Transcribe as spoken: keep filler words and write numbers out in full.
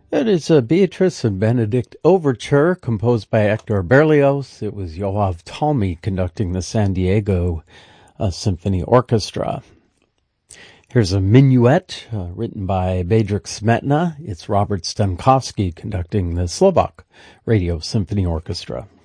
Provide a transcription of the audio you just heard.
It is a Beatrice and Benedict overture composed by Hector Berlioz. It was Yoav Talmy conducting the San Diego uh, Symphony Orchestra. Here's a minuet uh, written by Bedřich Smetana. It's Robert Stemkovsky conducting the Slovak Radio Symphony Orchestra.